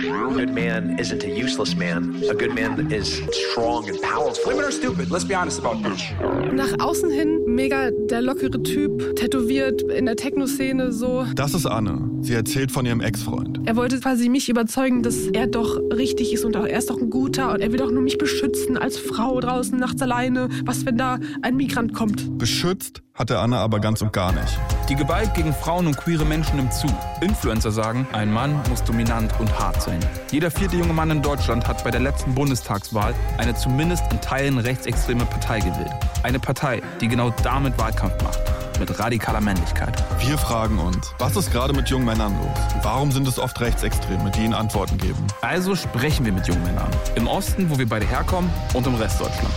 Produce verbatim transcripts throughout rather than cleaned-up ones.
A good man isn't a useless man. A good man is strong and powerful. Women are stupid, let's be honest about this. Nach außen hin mega der lockere Typ, tätowiert in der Techno-Szene so. Das ist Anne. Sie erzählt von ihrem Ex-Freund. Er wollte quasi mich überzeugen, dass er doch richtig ist und auch, er ist doch ein guter und er will doch nur mich beschützen als Frau draußen nachts alleine. Was, wenn da ein Migrant kommt? Beschützt hat der Anne aber ganz und gar nicht. Die Gewalt gegen Frauen und queere Menschen nimmt zu. Influencer sagen, ein Mann muss dominant und hart sein. Jeder vierte junge Mann in Deutschland hat bei der letzten Bundestagswahl eine zumindest in Teilen rechtsextreme Partei gewählt. Eine Partei, die genau damit Wahlkampf macht. Mit radikaler Männlichkeit. Wir fragen uns, was ist gerade mit jungen Männern los? Warum sind es oft Rechtsextreme, die ihnen Antworten geben? Also sprechen wir mit jungen Männern. Im Osten, wo wir beide herkommen, und im Rest Deutschlands.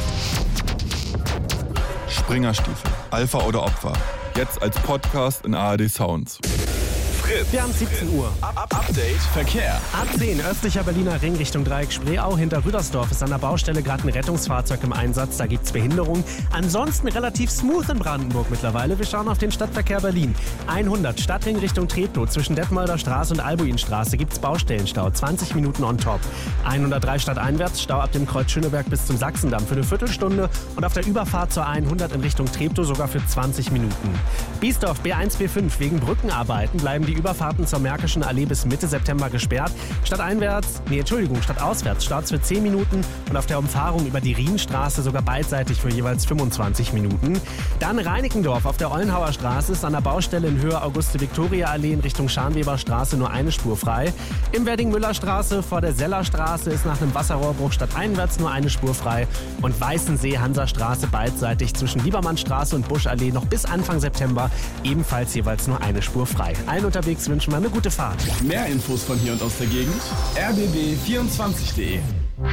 Springerstiefel, Alpha oder Opfer. Jetzt als Podcast in A R D Sounds. Fritz. Wir haben siebzehn Uhr. Up, up, Update Verkehr. A zehn, östlicher Berliner Ring Richtung Dreieck Spreeau. Hinter Rüdersdorf ist an der Baustelle gerade ein Rettungsfahrzeug im Einsatz. Da gibt's Behinderung. Ansonsten relativ smooth in Brandenburg mittlerweile. Wir schauen auf den Stadtverkehr Berlin. hundert, Stadtring Richtung Treptow. Zwischen Detmolder Straße und Albuinstraße gibt's Baustellenstau. zwanzig Minuten on top. hundertdrei stadteinwärts, Stau ab dem Kreuz Schöneberg bis zum Sachsendamm für eine Viertelstunde. Und auf der Überfahrt zur hundert in Richtung Treptow sogar für zwanzig Minuten. Biesdorf B eins B fünf. Wegen Brückenarbeiten bleiben die Überfahrten zur Märkischen Allee bis Mitte September gesperrt. Stadteinwärts, nee, Entschuldigung, stadtauswärts start's für zehn Minuten und auf der Umfahrung über die Rienstraße sogar beidseitig für jeweils fünfundzwanzig Minuten. Dann Reinickendorf auf der Ollenhauer Straße ist an der Baustelle in Höhe Auguste-Viktoria-Allee in Richtung Scharnweber-Straße nur eine Spur frei. Im Wedding-Müller-Straße vor der Sellerstraße ist nach einem Wasserrohrbruch stadteinwärts nur eine Spur frei und Weißensee-Hansa-Straße beidseitig zwischen Liebermannstraße und Buschallee noch bis Anfang September ebenfalls jeweils nur eine Spur frei. Allen unterwegs wünschen wir eine gute Fahrt. Mehr Infos von hier und aus der Gegend. r b b vierundzwanzig punkt de.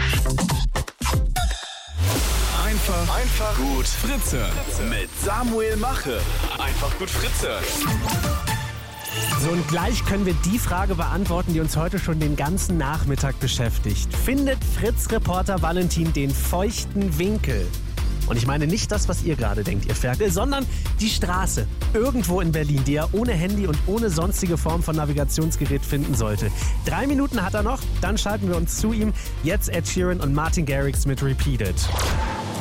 Einfach, einfach gut Fritze. Mit Samuel Mache. Einfach gut Fritze. So, und gleich können wir die Frage beantworten, die uns heute schon den ganzen Nachmittag beschäftigt. Findet Fritz-Reporter Valentin den feuchten Winkel? Und ich meine nicht das, was ihr gerade denkt, ihr Ferkel, sondern die Straße irgendwo in Berlin, die er ohne Handy und ohne sonstige Form von Navigationsgerät finden sollte. Drei Minuten hat er noch, dann schalten wir uns zu ihm. Jetzt Ed Sheeran und Martin Garrix mit Repeated.